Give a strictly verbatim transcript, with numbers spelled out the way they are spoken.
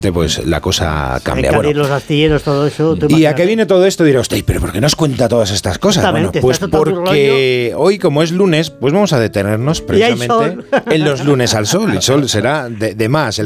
pues la cosa cambia. Bueno, los astilleros, todo eso. ¿Y a qué viene todo esto? Diré, hostia, pero ¿por qué nos cuenta todas estas cosas? Bueno, pues porque hoy, como es lunes, pues vamos a detenernos precisamente en los lunes al sol. El sol será de, de más. El